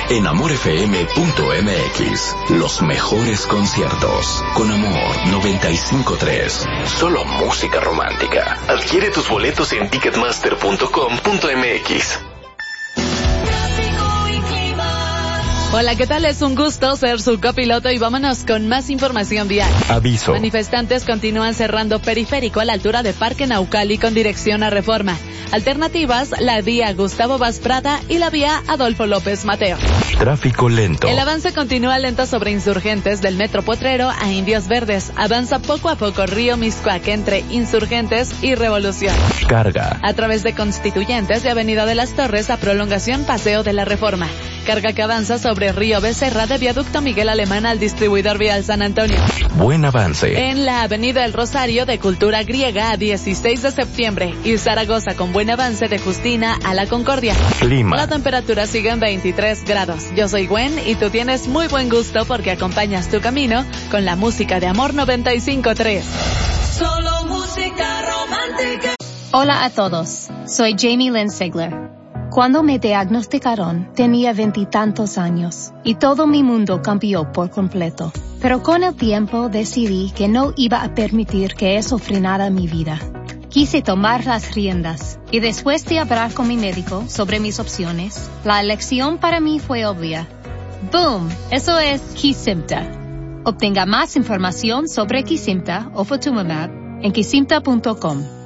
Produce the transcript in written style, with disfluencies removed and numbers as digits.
en amorfm.mx. Los mejores conciertos. Con Amor 95.3. Solo música romántica. Adquiere tus boletos en ticketmaster.com.mx. Hola, ¿qué tal? Es un gusto ser su copiloto y vámonos con más información vial. Aviso. Manifestantes continúan cerrando periférico a la altura de Parque Naucali con dirección a Reforma. Alternativas, la vía Gustavo Vaz Prada y la vía Adolfo López Mateo. Tráfico lento. El avance continúa lento sobre Insurgentes del Metro Potrero a Indios Verdes. Avanza poco a poco Río Miscuac entre Insurgentes y Revolución. Carga. A través de Constituyentes de Avenida de las Torres a prolongación Paseo de la Reforma. Carga que avanza sobre Río Becerra de Viaducto Miguel Alemán al distribuidor vial San Antonio. Buen avance. En la Avenida El Rosario de Cultura Griega a 16 de septiembre y Zaragoza con buen avance de Justina a La Concordia. Clima. La temperatura sigue en 23 grados. Yo soy Gwen y tú tienes muy buen gusto porque acompañas tu camino con la música de Amor 95.3. Solo música romántica. Hola a todos, soy Jamie Lynn Sigler. Cuando me diagnosticaron, tenía 20 y tantos años y todo mi mundo cambió por completo. Pero con el tiempo decidí que no iba a permitir que eso frenara mi vida. Quise tomar las riendas y después de hablar con mi médico sobre mis opciones, la elección para mí fue obvia. ¡Boom! Eso es Kesimpta. Obtenga más información sobre Kesimpta o Ofatumumab en kesimpta.com.